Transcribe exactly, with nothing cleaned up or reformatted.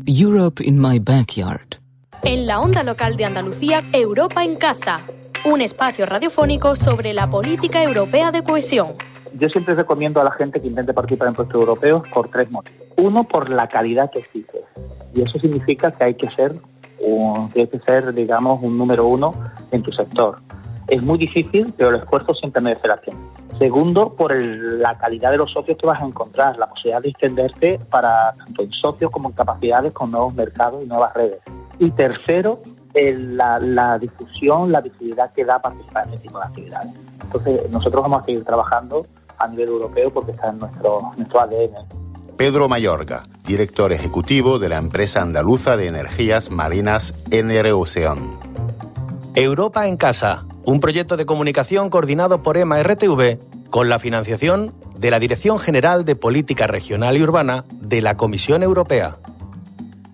Europe in my backyard. En la onda local de Andalucía, Europa en casa. Un espacio radiofónico sobre la política europea de cohesión. Yo siempre recomiendo a la gente que intente participar en proyectos europeos por tres motivos. Uno, por la calidad que exige. Y eso significa que hay que ser, un, que hay que ser, digamos, un número uno en tu sector. Es muy difícil, pero el esfuerzo siempre merece la pena. Segundo, por el, la calidad de los socios que vas a encontrar, la posibilidad de extenderte para tanto en socios como en capacidades con nuevos mercados y nuevas redes. Y tercero, el, la, la difusión, la visibilidad que da participar en este tipo de actividades. Entonces, nosotros vamos a seguir trabajando a nivel europeo porque está en nuestro, nuestro A D N. Pedro Mayorga, director ejecutivo de la empresa andaluza de energías marinas Enerocean. Europa en casa, un proyecto de comunicación coordinado por EMA R T V con la financiación de la Dirección General de Política Regional y Urbana de la Comisión Europea.